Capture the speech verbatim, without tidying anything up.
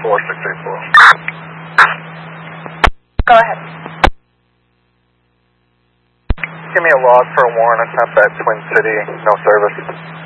four six eight four. Go ahead. Give me a log for a warrant attempt at Twin City, no service.